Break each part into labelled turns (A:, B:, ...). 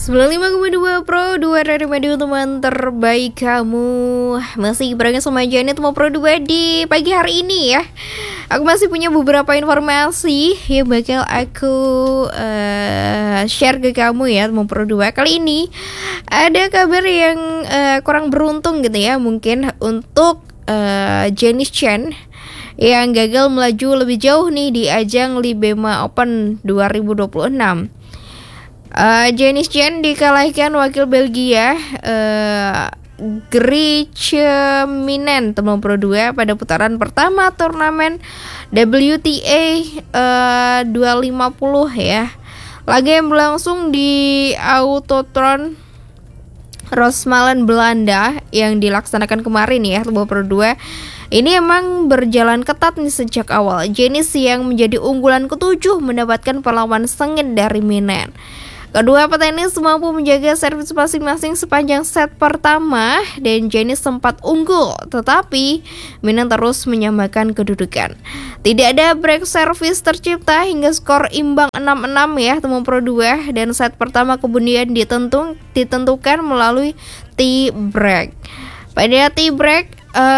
A: 95,2 Pro 2 dari radio teman terbaik kamu. Masih barengan sama Janet mau Pro 2 di pagi hari ini ya. Aku masih punya beberapa informasi yang bakal aku share ke kamu ya mau Pro 2. Kali ini ada kabar yang kurang beruntung gitu ya, mungkin untuk Janice Chen yang gagal melaju lebih jauh nih di ajang Libema Open 2026. Janice Chen dikalahkan wakil Belgia Grietje Minen teman Pro 2 pada putaran pertama turnamen WTA 250 ya. Laga yang berlangsung di Autotron Rosmalen Belanda yang dilaksanakan kemarin ya teman Pro 2. Ini emang berjalan ketat nih sejak awal. Janice yang menjadi unggulan ketujuh mendapatkan perlawanan sengit dari Minen. Kedua petenis mampu menjaga servis masing-masing sepanjang set pertama dan Janice sempat unggul, tetapi Minen terus menyamakan kedudukan. Tidak ada break service tercipta hingga skor imbang 6-6 ya teman Pro 2, dan set pertama kemudian ditentukan melalui tie break. Pada tie break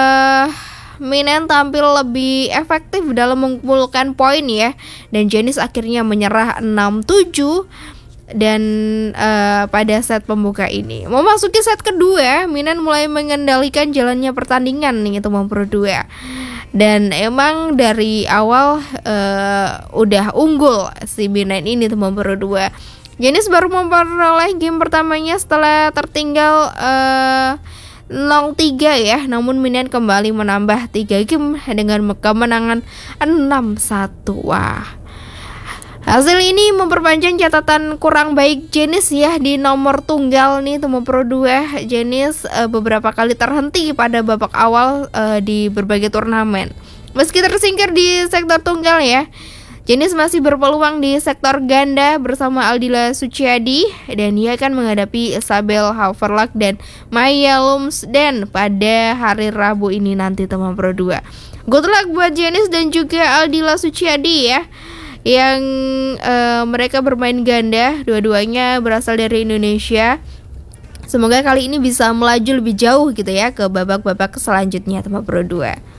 A: Minen tampil lebih efektif dalam mengumpulkan poin ya, dan Janice akhirnya menyerah 6-7 dan pada set pembuka ini. Memasuki set kedua, Minen mulai mengendalikan jalannya pertandingan nih teman Pro 2. Dan emang dari awal udah unggul si Minen ini teman Pro 2. Janice baru memperoleh game pertamanya setelah tertinggal 0-3 ya, namun Minen kembali menambah 3 game dengan kemenangan 6-1. Wah. Hasil ini memperpanjang catatan kurang baik Janice ya di nomor tunggal nih teman Pro 2. Janice beberapa kali terhenti pada babak awal di berbagai turnamen. Meski tersingkir di sektor tunggal ya, Janice masih berpeluang di sektor ganda bersama Aldila Suciadi, dan ia akan menghadapi Isabel Haverlack dan Maya Lumsden pada hari Rabu ini nanti teman Pro 2. Good luck buat Janice dan juga Aldila Suciadi ya, yang mereka bermain ganda, dua-duanya berasal dari Indonesia. Semoga kali ini bisa melaju lebih jauh gitu ya ke babak-babak selanjutnya teman Pro 2.